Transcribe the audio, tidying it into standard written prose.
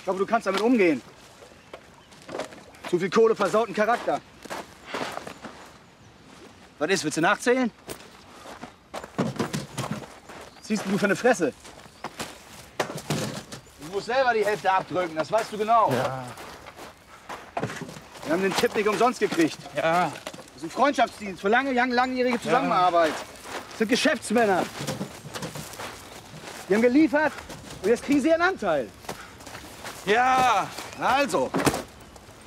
Ich hoffe, du kannst damit umgehen. Zu viel Kohle versaut den Charakter. Was ist, willst du nachzählen? Was ziehst du für eine Fresse? Du musst selber die Hälfte abdrücken, das weißt du genau. Ja. Wir haben den Tipp nicht umsonst gekriegt. Ja. Das ist ein Freundschaftsdienst für langjährige Zusammenarbeit. Das sind Geschäftsmänner. Die haben geliefert und jetzt kriegen sie ihren Anteil. Ja. Also,